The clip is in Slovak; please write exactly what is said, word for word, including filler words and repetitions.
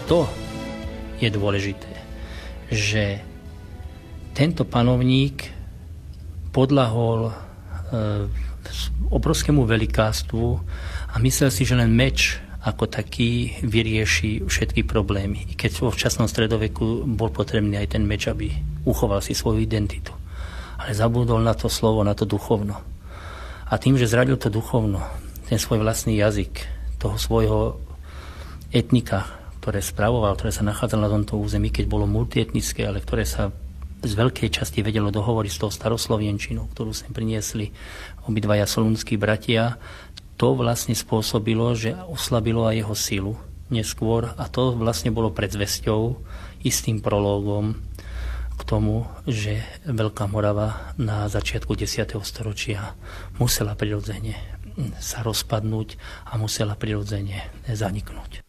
to je dôležité, že tento panovník podľahol e, obrovskému velikánstvu a myslel si, že len meč ako taký vyrieši všetky problémy. I keď vo včasnom stredoveku bol potrebný aj ten meč, aby uchoval si svoju identitu. Ale zabudol na to slovo, na to duchovno. A tým, že zradil to duchovno, ten svoj vlastný jazyk, toho svojho etnika, ktoré spravoval, ktoré sa nachádzalo na tomto území, keď bolo multietnické, ale ktoré sa z veľkej časti vedelo dohovoriť s tou staroslovienčinou, ktorú sem priniesli obidvaja solúnski bratia, to vlastne spôsobilo, že oslabilo aj jeho silu neskôr a to vlastne bolo predzvesťou, istým prológom k tomu, že Veľká Morava na začiatku desiateho storočia musela prirodzene sa rozpadnúť a musela prirodzene zaniknúť.